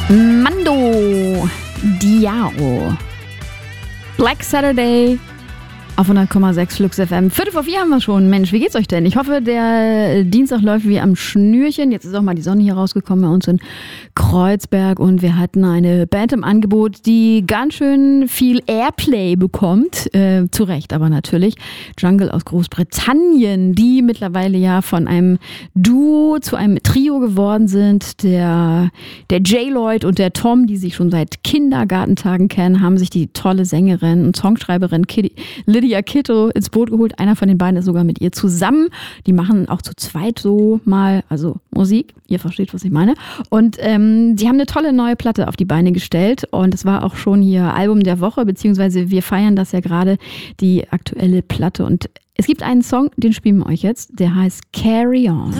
Mando Diao. Black Saturday auf 100,6 Flux FM. 3:45 haben wir schon. Mensch, wie geht's euch denn? Ich hoffe, der Dienstag läuft wie am Schnürchen. Jetzt ist auch mal die Sonne hier rausgekommen bei uns in Kreuzberg und wir hatten eine Band im Angebot, die ganz schön viel Airplay bekommt. Zu Recht aber natürlich. Jungle aus Großbritannien, die mittlerweile ja von einem Duo zu einem Trio geworden sind. Der J-Lloyd und der Tom, die sich schon seit Kindergartentagen kennen, haben sich die tolle Sängerin und Songschreiberin Lydia Kitto ins Boot geholt. Einer von den beiden ist sogar mit ihr zusammen. Die machen auch zu zweit so mal, also Musik. Ihr versteht, was ich meine. Und sie haben eine tolle neue Platte auf die Beine gestellt. Und es war auch schon hier Album der Woche, beziehungsweise wir feiern das ja gerade, die aktuelle Platte. Und es gibt einen Song, den spielen wir euch jetzt. Der heißt Carry On.